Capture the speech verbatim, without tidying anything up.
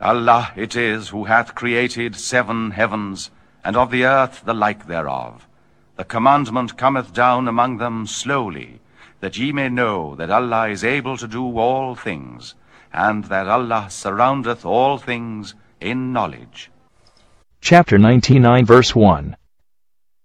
Allah it is who hath created seven heavens, and of the earth the like thereof. The commandment cometh down among them slowly, that ye may know that Allah is able to do all things, and that Allah surroundeth all things in knowledge. Chapter ninety-nine, verse one.